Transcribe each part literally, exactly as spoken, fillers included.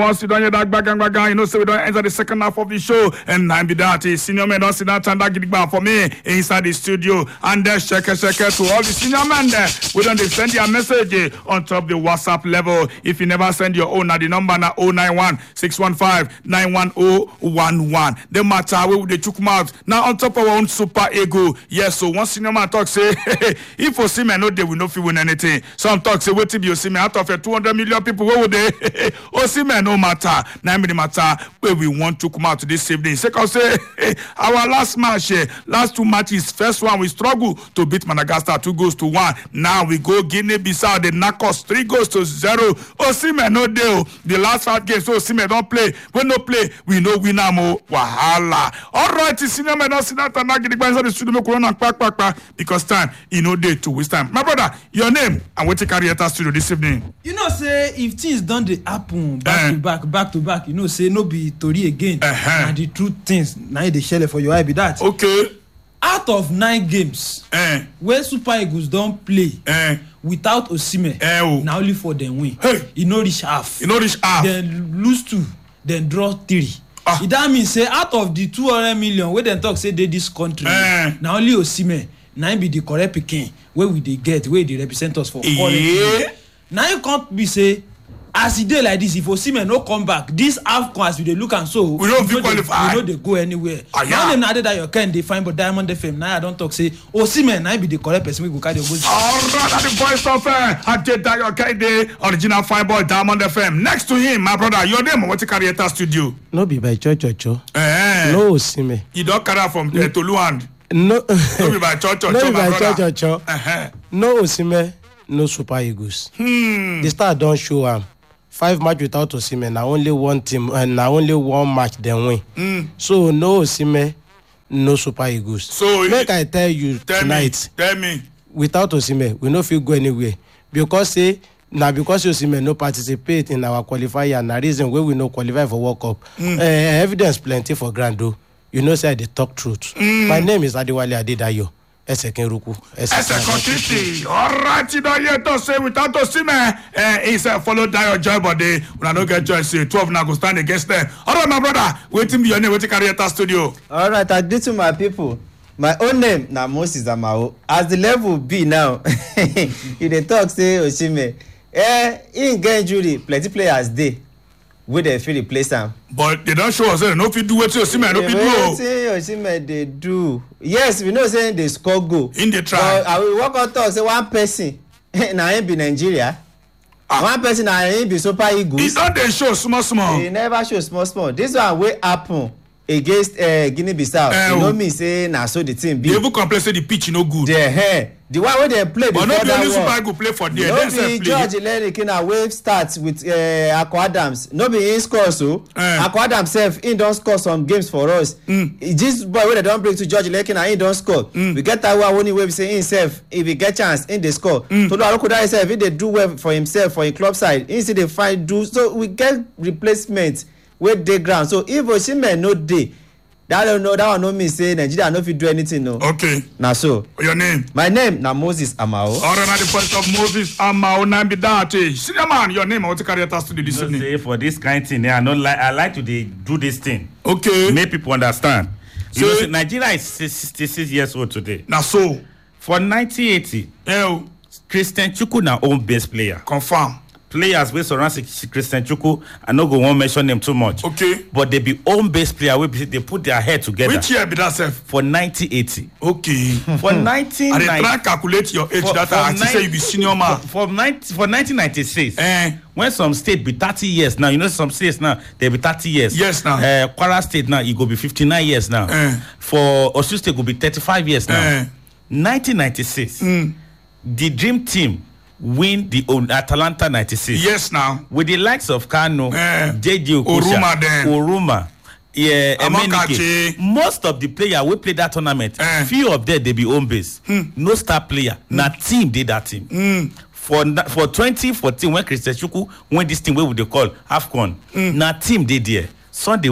Once you don't hear that bang, bang, bang, you know, so we don't enter the second half of the show. And I'm be that senior men don't sit down and that get for me inside the studio. And then check check to all the senior men there. We don't send your message on top the WhatsApp level. If you never send your own, now the number now oh nine one, six one five, nine one oh one one. The matter we they took out now on top of our own super ego. Yes, so one senior man talk say if for see me no they will not feel win anything. Some talk say wait till you see me out of a two hundred million people, what would they? Oh, see me no matter. Now me the matter where we want to come out to this evening. Second say our last match, last two matches. First one we struggle to beat Madagascar two goals to one. Now we go Guinea-Bissau, they knock us three goals to zero. Oh, see me no deal. The last five games, so see me don't play. When no play, we know we now more wahala. All right, senior man don't sit down and not get the the studio corona pack pack pack because time you know day to waste time. My brother, your name and we take carry at studio this evening. You know, say if things don't they happen back uh-huh. to back, back to back, you know, say no be Tori again. Uh-huh. And the truth things now they share for your eye be that. Okay. Out of nine games, uh-huh. where Super Eagles don't play uh-huh. without Osimhen, uh-huh. now only for them win. Hey. You know reach half. You know reach half. Then lose two, then draw three. Ah. It that means say out of the two hundred million where they talk say they this country, uh-huh. now only Osimhen now be the correct picking where we they get where they represent us for four yeah. Now you can't be say as e dey like this if Osimhen no come back this AFCON as we dey look am so we don't fit qualify. we no dey go anywhere. Ah, yeah. Now dem na that your kind dey fine but Diamond F M now I don talk say Osimhen na be the correct person wey go carry go. All right, the voice of uh, Adedayo Kehinde, original fine boy Diamond F M. Next to him, my brother, your name what you carry at studio? No be by church church. Eh. No Osimhen. You don't carry from uh, Toluand. No. No be by church church, no be my by brother. church church. Uh-huh. No Osimhen, no Super Eagles. Hmm. The star don show am. Five match without Osimhen, now only one team and now only one match then win. Mm. So no Osimhen, no Super Eagles. So make I tell you tell tonight. Me, tell me. Without Osimhen, we no fit go anywhere because say now because Osimhen no participate in our qualifier and the reason why we no qualify for World Cup. Mm. Uh, evidence plenty for ground though. You know say I dey talk truth. Mm. My name is Adewale Adedayo. Esekenruku. Esekontiti. All right, you don't yet to say without Osimhen, uh, he's uh, followed Dayo Joy body. When I don't get Joy, say twelve now go stand against them. All right, my brother, waiting be your name, waiting carry at studio. All right, I did to my people. My own name na Moses Amao. As the level be now, you dey talk say Osimhen, eh, he get injury, plenty players dey. Wey dey fit replace am. But they don't show us say no fit do wetin Osimhen no fit do. Wetin Osimhen dey do. Yes, we know say they score goal. In the try. But I will work on talk say one person na him be Nigeria. Ah. One person na him be Super Eagles. He don dey show small small. He never show small small. This one wey happen against uh, Guinea-Bissau. Uh, you know me say na so the team be. They even complain say the pitch no good. The hair. The one wey dem play before that one. But no be only Super Eagles play for there. No be George Ilerikina wey start with uh, Akko Adams. No be him score so. Uh. Akko Adams sef him don score some games for us. Mm. This boy wey dem don bring to George Ilerikina him don score. Mm. We get Taiwo Awoniyi wey be say him sef if he get chance him dey score. Mm. Tolu Arokodare sef he dey do well for himself for him club side. Him still dey find do so we get replacement wey dey ground. So if Osimhen no dey. That don't know that one no mean say Nigeria no fit do anything no. Okay. Na so. Your name? My name na Moses Amao. All right, the first of Moses Amao na be that. Senior man, your name? I want to carry us to the listening. Say for this kind of thing, I not like I like to they do this thing. Okay. Make people understand. So, you know, Nigeria is sixty-six years old today. Na so. For nineteen eighty, yeah. Christian Chukwu na own best player. Confirm. Players wey surround Christian Chukwu, I no go wan mention them too much. Okay. But they be own base player wey they put their head together. Which year be that self? For nineteen eighty. Okay. For nineteen ninety. I dey try calculate your age. For, that for I ni- say you be senior man. For, for, ninety, for nineteen ninety-six. Eh. When some state be thirty years now, you know some states now they be thirty years. Yes now. Uh, Kwara State now it go be fifty-nine years now. Eh. For Osun State go be thirty-five years now. Eh. nineteen ninety-six. Mm. The dream team win the Atalanta ninety-six. Yes now. With the likes of Kano, eh. J J Okocha, Oruma then. Oruma, yeah, Amokachi. Most of the players we play that tournament, eh. few of them they be home base. Hmm. No star player. Hmm. Na team did that team. Hmm. For for twenty fourteen when Christian Chukwu win this team, where would they call AFCON? Hmm. Na team did there. Sunday Umba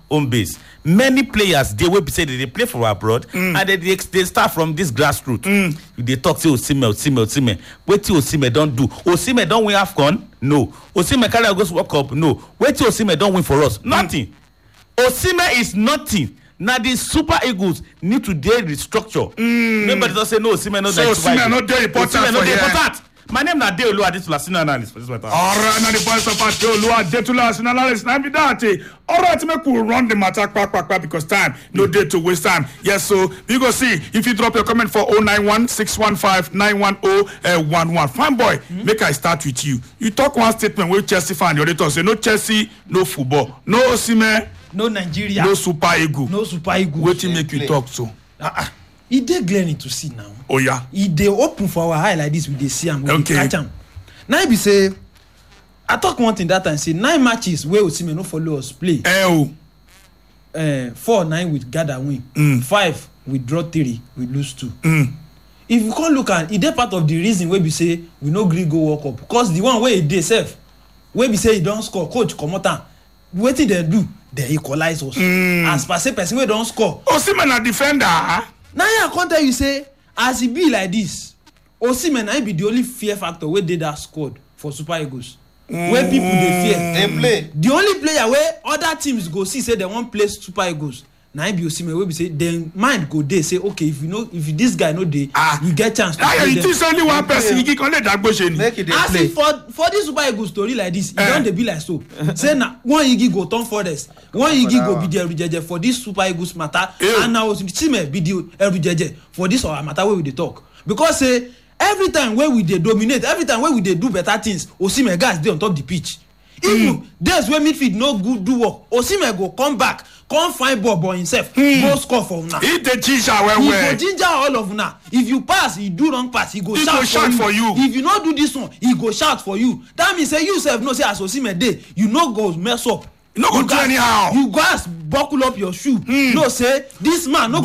home base. Many players they will be say they play for abroad mm. and they, they they start from this grassroots. Mm. They talk say Osimhen, Osimhen, Osimhen. Wait till Osimhen don't do. Osimhen don't win AFCON? No. Osimhen carry goes World Cup? No. Wait till Osimhen don't win for us? Nothing. Mm. Osimhen is nothing. Now the Super Eagles need to dey restructure. Mm. Nobody don't say no. Osimhen no. So Osimhen no dey important Osimhen no for dey here. important. My name na Adeolu Adetula, senior analyst for this matter. All right, now the voice of Adeolu Adetula, senior analyst. Now be that. All right, make we run the matter quick, quick, quick because time no day to waste time. Yes, so we go see if you drop your comment for oh nine one six one five nine one oh one one. Fine boy, mm-hmm. make I start with you. You talk one statement with Chelsea fan. The auditor say no Chelsea, no football, no Osimhen, no Nigeria, no Super Eagle, no Super Eagle. What to make you talk so? Uh-uh. E dey glaring to see now. Oh yeah. E dey open for our eye like this. We dey see am, we okay. dey catch am. Now e be say, I talk one thing that time say nine matches wey Osimhen no follow us play. Eh oh. Uh, four nine with gather win. Mm. Five we draw three, we lose two. Mm. If you come look at, e dey part of the reason wey be say we no gree go World Cup because the one wey e dey sef, wey be say e don score, coach comot am. Wetin dem do? Dem equalize us. Mm. As per say person wey don score. Osimhen na defender. Now I come tell you say as e be like this, Osimhen na be the only fear factor wey dey that squad for Super Eagles. Mm. Wey people dey fear. Dem play. The only player wey other teams go see say dem wan play Super Eagles na be Osimhen wey be say dem mind go dey say okay if you know if this guy no dey ah. you get chance to ah, play them. Ah, it is only one person igi kan le dagbo se ni. Make it dey as play. if for for this Super Eagles story like this, e eh. don dey be like so. Say na one igi go turn forest, one igi go be the erujeje for this Super Eagles matter, Ew. and now Osimhen be the erujeje for this our matter wey we dey talk. Because say every time wey we dey dominate, every time wey we dey do better things, Osimhen guys dey on top the pitch. Even mm. days wey midfield no good do work, Osimhen go come back, come find ball by himself, mm. go score for una. He dey ginger well he well. He go ginger all of una. If you pass, he do wrong pass, he go, he shout, go shout for, for you. you. If you no do this one, he go shout for you. That means say you sef know say as Osimhen dey, you no go mess up. You no go do anyhow. You guys buckle up your shoe. Mm. Know say this man no